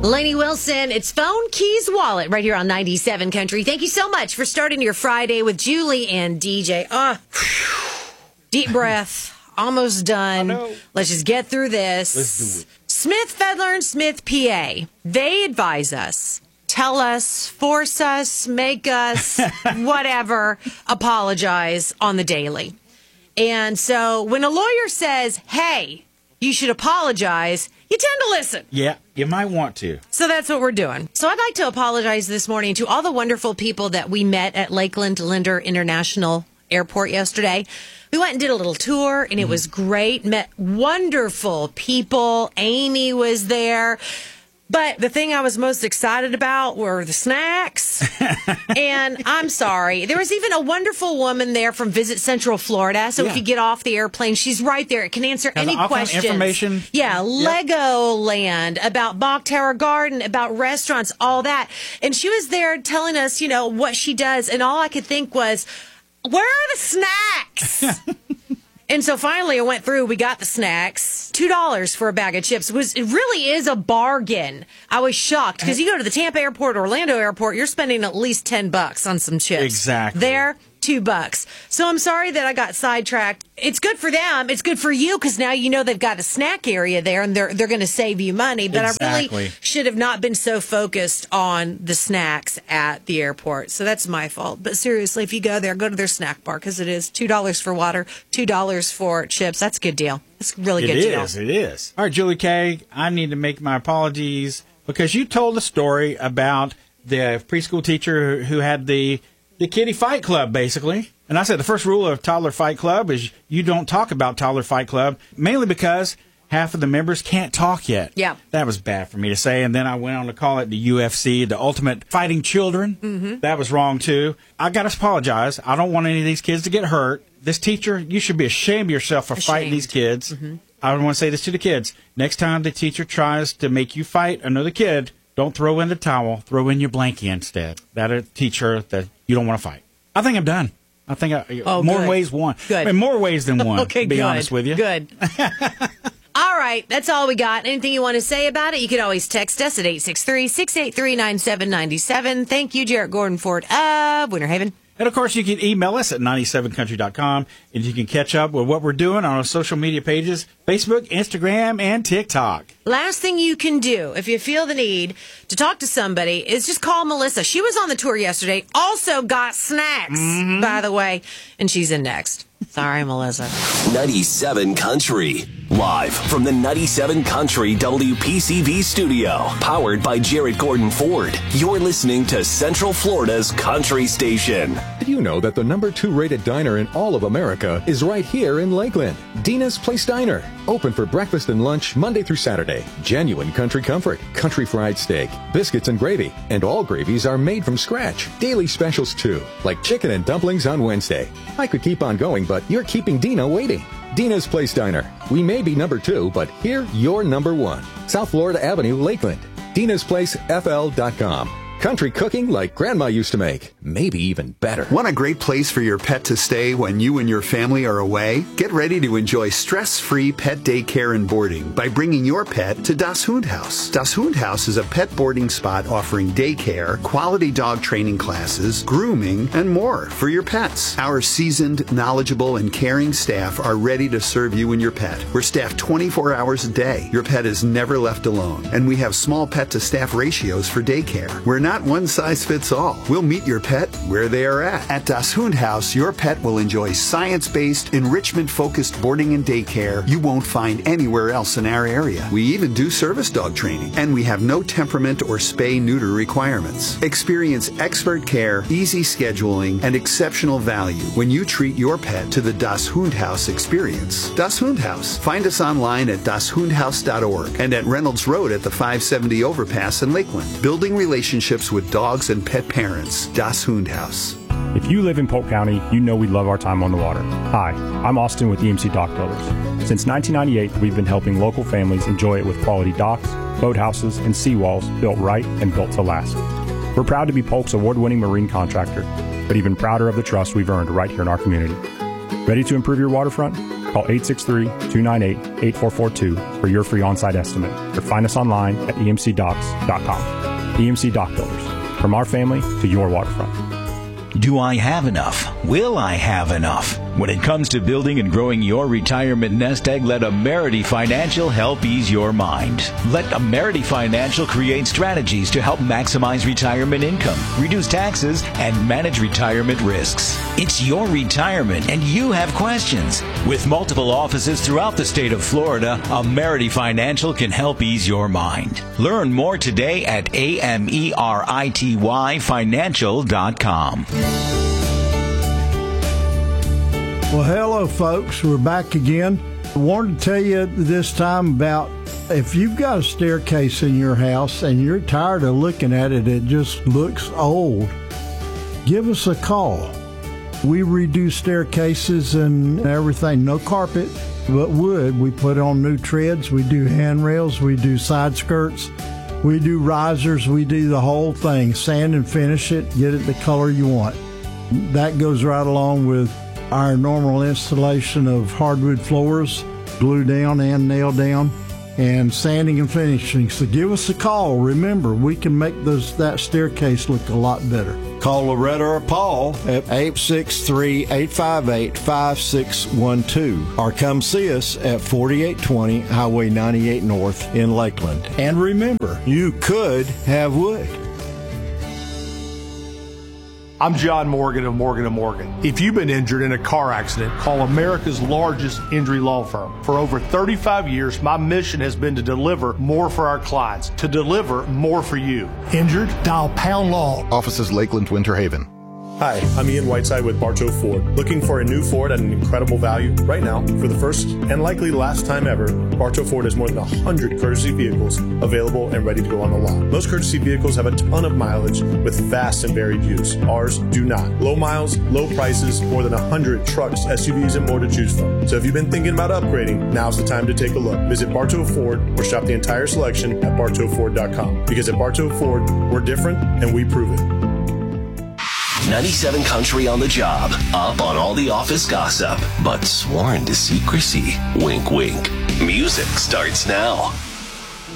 Lainey Wilson, it's Phone Keys Wallet right here on 97 Country. Thank you so much for starting your Friday with Julie and DJ. Deep breath. Almost done. Let's just get through this. Let's do it. Smith, Fedler, and Smith, PA. They advise us, tell us, force us, make us, whatever, apologize on the daily. And so when a lawyer says, hey, you should apologize, you tend to listen. Yeah, you might want to. So that's what we're doing. So I'd like to apologize this morning to all the wonderful people that we met at Lakeland Linder International Airport yesterday. We went and did a little tour, and it was great. Met wonderful people. Amy was there. But the thing I was most excited about were the snacks. And I'm sorry. There was even a wonderful woman there from Visit Central Florida. So if you get off the airplane, she's right there. It can answer any questions. Information. Yeah, Legoland, about Bach Tower Garden, about restaurants, all that. And she was there telling us, what she does. And all I could think was, where are the snacks? And so finally I went through, we got the snacks, $2 for a bag of chips. It really is a bargain. I was shocked because you go to the Tampa airport, Orlando airport, you're spending at least $10 on some chips. Exactly. There, $2. So I'm sorry that I got sidetracked. It's good for them. It's good for you because now you know they've got a snack area there and they're going to save you money. But I really should have not been so focused on the snacks at the airport. So that's my fault. But seriously, if you go there, go to their snack bar because it is $2 for water, $2 for chips. That's a good deal. It's a really good deal. It is. All right, Julie Kay, I need to make my apologies because you told a story about the preschool teacher who had the kiddie fight club, basically. And I said the first rule of Toddler Fight Club is you don't talk about Toddler Fight Club, mainly because half of the members can't talk yet. Yeah. That was bad for me to say. And then I went on to call it the UFC, the Ultimate Fighting Children. Mm-hmm. That was wrong, too. I got to apologize. I don't want any of these kids to get hurt. This teacher, you should be ashamed of yourself for fighting these kids. Mm-hmm. I want to say this to the kids. Next time the teacher tries to make you fight another kid, don't throw in the towel. Throw in your blankie instead. That'll teach her that you don't want to fight. I think I'm done. I think more ways one. Good. I mean, more ways than one, okay, to be honest with you. Good. All right. That's all we got. Anything you want to say about it, you can always text us at 863-683-9797. Thank you, Jarrett Gordon Ford of Winter Haven. And, of course, you can email us at 97country.com, and you can catch up with what we're doing on our social media pages, Facebook, Instagram, and TikTok. Last thing you can do if you feel the need to talk to somebody is just call Melissa. She was on the tour yesterday, also got snacks, by the way, and she's in next. Sorry, Melissa. 97 Country. Live from the 97 Country WPCV studio. Powered by Jarrett Gordon Ford. You're listening to Central Florida's Country Station. Did you know that the number 2 rated diner in all of America is right here in Lakeland? Dina's Place Diner. Open for breakfast and lunch Monday through Saturday. Genuine country comfort, country fried steak, biscuits and gravy. And all gravies are made from scratch. Daily specials too, like chicken and dumplings on Wednesday. I could keep on going, but you're keeping Dina waiting. Dina's Place Diner. We may be number 2, but here you're number 1. South Florida Avenue, Lakeland. Dina'sPlaceFL.com. Country cooking like Grandma used to make. Maybe even better. Want a great place for your pet to stay when you and your family are away? Get ready to enjoy stress-free pet daycare and boarding by bringing your pet to Das Hundhaus. Das Hundhaus is a pet boarding spot offering daycare, quality dog training classes, grooming, and more for your pets. Our seasoned, knowledgeable, and caring staff are ready to serve you and your pet. We're staffed 24 hours a day. Your pet is never left alone, and we have small pet-to-staff ratios for daycare. We're not one size fits all. We'll meet your pet where they are at. At Das Hundhaus, your pet will enjoy science-based, enrichment-focused boarding and daycare you won't find anywhere else in our area. We even do service dog training, and we have no temperament or spay-neuter requirements. Experience expert care, easy scheduling, and exceptional value when you treat your pet to the Das Hundhaus experience. Das Hundhaus. Find us online at dashundhaus.org and at Reynolds Road at the 570 overpass in Lakeland. Building relationships with dogs and pet parents. Das Hundhaus. If you live in Polk County, you know we love our time on the water. Hi, I'm Austin with EMC Dock Builders. Since 1998, we've been helping local families enjoy it with quality docks, boathouses, and seawalls built right and built to last. We're proud to be Polk's award-winning marine contractor, but even prouder of the trust we've earned right here in our community. Ready to improve your waterfront? Call 863-298-8442 for your free on-site estimate, or find us online at emcdocs.com. EMC Dock Builders. From our family to your waterfront. Do I have enough? Will I have enough? When it comes to building and growing your retirement nest egg, let Amerity Financial help ease your mind. Let Amerity Financial create strategies to help maximize retirement income, reduce taxes, and manage retirement risks. It's your retirement, and you have questions. With multiple offices throughout the state of Florida, Amerity Financial can help ease your mind. Learn more today at AMERITYFinancial.com. Well, hello, folks. We're back again. I wanted to tell you this time about if you've got a staircase in your house and you're tired of looking at it, it just looks old, give us a call. We redo staircases and everything. No carpet, but wood. We put on new treads. We do handrails. We do side skirts. We do risers. We do the whole thing. Sand and finish it. Get it the color you want. That goes right along with our normal installation of hardwood floors, glue down and nail down, and sanding and finishing. So give us a call. Remember, we can make that staircase look a lot better. Call Loretta or Paul at 863-858-5612 or come see us at 4820 Highway 98 North in Lakeland. And remember, you could have wood. I'm John Morgan of Morgan & Morgan. If you've been injured in a car accident, call America's largest injury law firm. For over 35 years, my mission has been to deliver more for our clients, to deliver more for you. Injured? Dial Pound Law. Offices Lakeland, Winter Haven. Hi, I'm Ian Whiteside with Bartow Ford. Looking for a new Ford at an incredible value? Right now, for the first and likely last time ever, Bartow Ford has more than 100 courtesy vehicles available and ready to go on the lot. Most courtesy vehicles have a ton of mileage with vast and varied use. Ours do not. Low miles, low prices, more than 100 trucks, SUVs, and more to choose from. So if you've been thinking about upgrading, now's the time to take a look. Visit Bartow Ford or shop the entire selection at BartowFord.com. Because at Bartow Ford, we're different and we prove it. 97 Country on the job, up on all the office gossip, but sworn to secrecy. Wink, wink. Music starts now.